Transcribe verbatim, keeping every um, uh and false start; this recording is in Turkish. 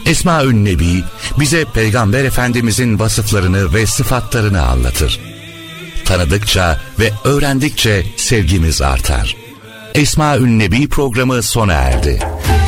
Esmaül Nebi bize Peygamber Efendimizin vasıflarını ve sıfatlarını anlatır. Tanıdıkça ve öğrendikçe sevgimiz artar. Esmaül Nebi programı sona erdi.